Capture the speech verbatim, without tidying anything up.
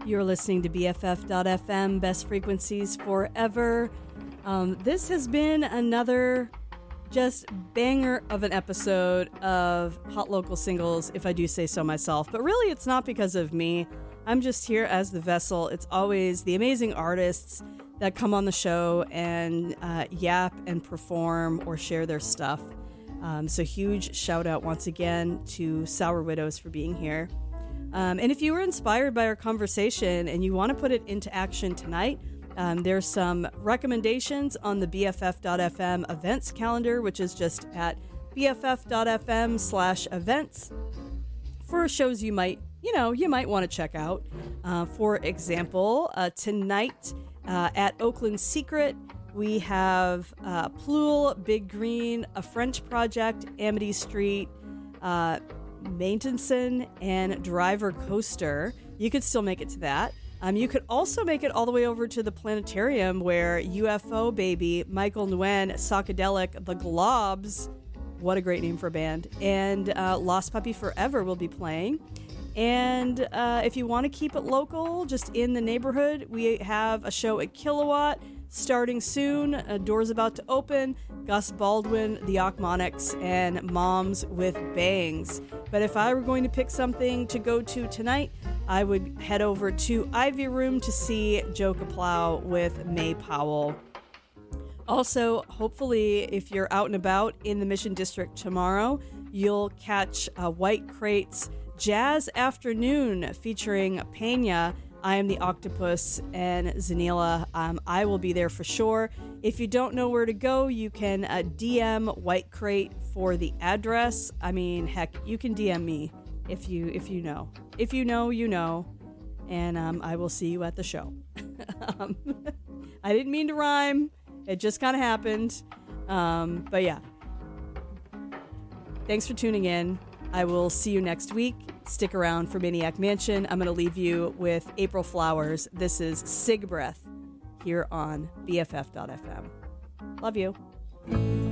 You're listening to B F F dot F M, best frequencies forever. Um, this has been another just banger of an episode of Hot Local Singles, if I do say so myself. But really, it's not because of me. I'm just here as the vessel. It's always the amazing artists that come on the show and uh, yap and perform or share their stuff. Um, so huge shout out once again to Sour Widows for being here. Um, and if you were inspired by our conversation and you want to put it into action tonight, um, there's some recommendations on the B F F dot F M events calendar, which is just at B F F dot F M slash events for shows you might, you know, you might want to check out. Uh, for example, uh, tonight uh, at Oakland Secret, we have uh, Pluel, Big Green, A French Project, Amity Street, uh, Maintenson, and Driver Coaster. You could still make it to that. Um, you could also make it all the way over to the planetarium where U F O Baby, Michael Nguyen, Psychedelic, The Globs, what a great name for a band, and uh, Lost Puppy Forever will be playing. And uh, if you want to keep it local, just in the neighborhood, we have a show at Kilowatt starting soon. Uh, doors about to open. Gus Baldwin, the Ochmonics, and Moms with Bangs. But if I were going to pick something to go to tonight, I would head over to Ivy Room to see Joe Kaplow with May Powell. Also, hopefully, if you're out and about in the Mission District tomorrow, you'll catch uh, White Crate's Jazz Afternoon featuring Pena, I Am the Octopus, and Zanila. Um, I will be there for sure. If you don't know where to go, you can uh, D M White Crate for the address. I mean, heck, you can D M me if you if you know. If you know, you know. And um, I will see you at the show. um, I didn't mean to rhyme. It just kind of happened. Um, but yeah. Thanks for tuning in. I will see you next week. Stick around for Maniac Mansion. I'm going to leave you with April Flowers. This is Sig Breath here on B F F dot F M. Love you.